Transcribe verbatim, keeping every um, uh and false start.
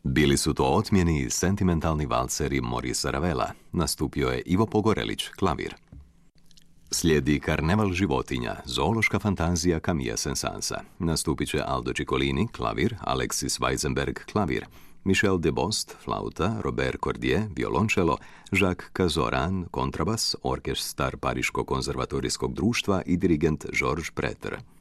Bili su to otmjeni i sentimentalni valceri Morisa Ravela. Nastupio je Ivo Pogorelić, klavir. Slijedi Karneval životinja, zoološka fantazija Camilla Saint-Saënsa. Nastupit će Aldo Ciccolini, klavir, Alexis Weizenberg, klavir, Michel Debost, flauta, Robert Cordier, violončelo, Jacques Cazoran, kontrabas, orkestar Pariškog konzervatorijskog društva i dirigent Georges Pretre.